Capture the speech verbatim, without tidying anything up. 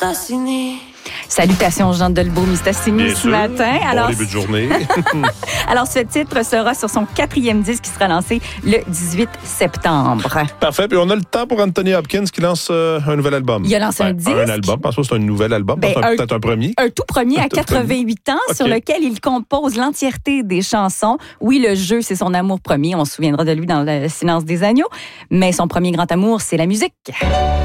Mistassini. Salutations Jean Delbo Mistassini ce sûr. matin. Bon Alors, début de journée. alors, ce titre sera sur son quatrième disque qui sera lancé le dix-huit septembre. Parfait. Puis on a le temps pour Anthony Hopkins qui lance euh, un nouvel album. Il a lancé un disque. Un album. Je pense pas que c'est un nouvel album. Ben, C'est un- peut-être un premier. Un tout premier Un à tout quatre-vingt-huit ans, OK. sur lequel il compose l'entièreté des chansons. Oui, le jeu, c'est son amour premier. On se souviendra de lui dans Le silence des agneaux. Mais son premier grand amour, c'est la musique.